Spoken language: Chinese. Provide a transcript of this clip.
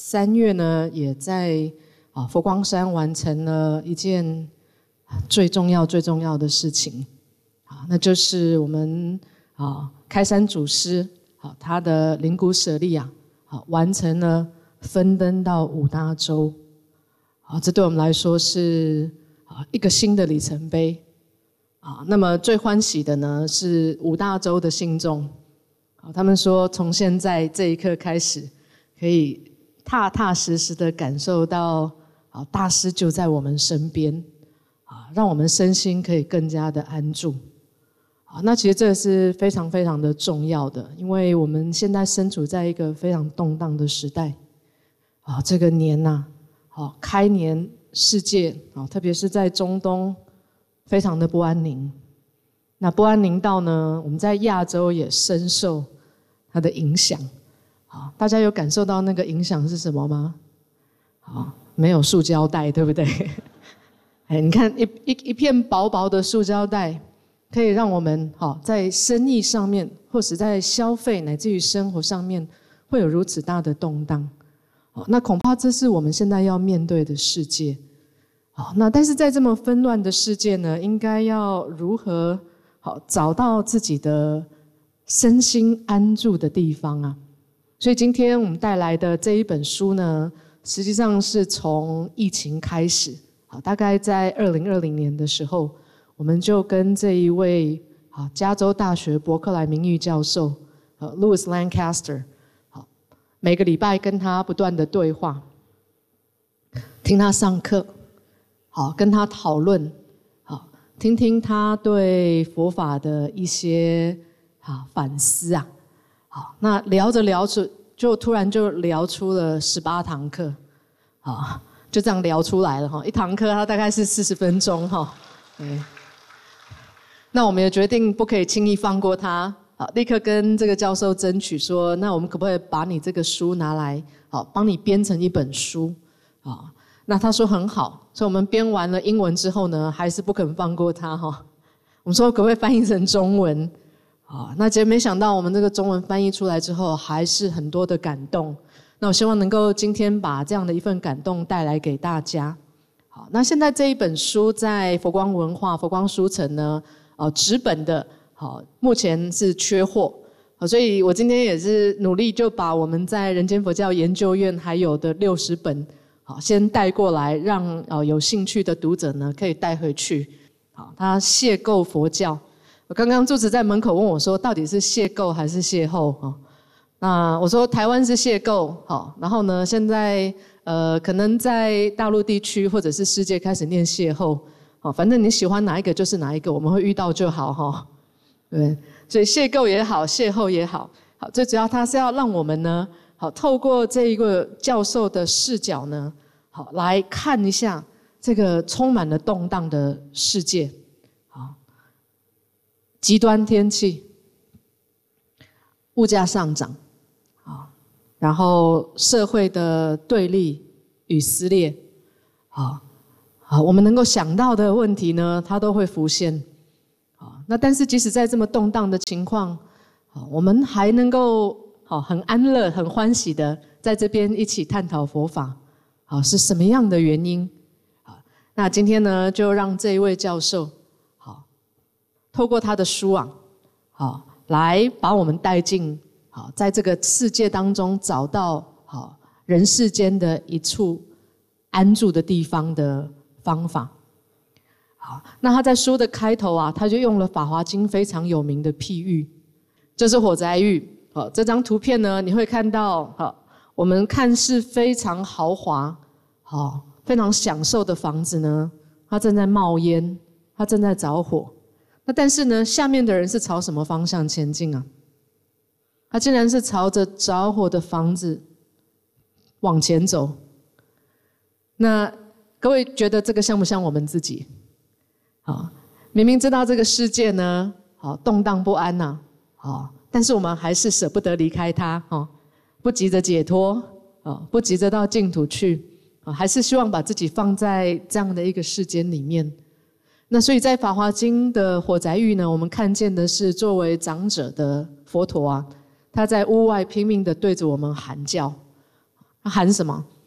3月呢，也在佛光山完成了一件最重要的事情，那就是我们开山祖师他的灵骨舍利完成了分登到五大洲，这对我们来说是一个新的里程碑。那么最欢喜的呢是五大洲的信众，他们说从现在这一刻开始，可以踏踏实实的感受到大师就在我们身边，让我们身心可以更加的安住。那其实这是非常非常的重要的，因为我们现在身处在一个非常动荡的时代。这个年开年世界特别是在中东非常的不安宁。那不安宁到呢，我们在亚洲也深受它的影响。大家有感受到那个影响是什么吗？没有塑胶袋，对不对？你看一片薄薄的塑胶袋，可以让我们在生意上面，或是在消费乃至于生活上面，会有如此大的动荡。那恐怕这是我们现在要面对的世界。那但是在这么纷乱的世界呢，应该要如何找到自己的身心安住的地方啊？所以今天我们带来的这一本书呢，实际上是从疫情开始，大概在2020年的时候，我们就跟这一位加州大学伯克莱名誉教授Louis Lancaster， 每个礼拜跟他不断的对话，听他上课，跟他讨论，听听他对佛法的一些反思啊。那聊着聊着，就突然就聊出了18堂课，就这样聊出来了。一堂课它大概是40分钟。那我们也决定不可以轻易放过他，立刻跟这个教授争取说，那我们可不可以把你这个书拿来，帮你编成一本书？那他说很好，所以我们编完了英文之后呢，还是不肯放过他。我们说可不可以翻译成中文？那结果没想到我们这个中文翻译出来之后，还是很多的感动。那我希望能够今天把这样的一份感动带来给大家。那现在这一本书在佛光文化、佛光书城呢，纸本的，目前是缺货，所以我今天也是努力就把我们在人间佛教研究院还有的60本，先带过来，让有兴趣的读者呢可以带回去。他邂逅佛教。我刚刚住持在门口问我说，到底是邂逅还是邂逅？那我说台湾是邂逅，然后呢，现在可能在大陆地区或者是世界开始念邂逅，反正你喜欢哪一个就是哪一个，我们会遇到就好，对，所以邂逅也好，邂逅也好，最主要它是要让我们呢，透过这一个教授的视角呢，来看一下这个充满了动荡的世界。极端天气，物价上涨，然后社会的对立与撕裂，我们能够想到的问题呢，它都会浮现。那但是即使在这么动荡的情况，我们还能够很安乐、很欢喜的在这边一起探讨佛法，是什么样的原因？那今天呢，就让这一位教授透过他的书来把我们带进在这个世界当中找到人世间的一处安住的地方的方法。那他在书的开头他就用了《法华经》非常有名的譬喻，就是火宅喻。这张图片呢，你会看到我们看似非常豪华、非常享受的房子呢，它正在冒烟，它正在着火。那但是呢，下面的人是朝什么方向前进啊？他竟然是朝着着火的房子往前走。那各位觉得这个像不像我们自己？明明知道这个世界呢，动荡不安呐，但是我们还是舍不得离开它，不急着解脱，不急着到净土去，还是希望把自己放在这样的一个世间里面。那所以在《法华经》的火宅喻呢，我们看见的是作为长者的佛陀他在屋外拼命的对着我们喊叫， 他喊什么？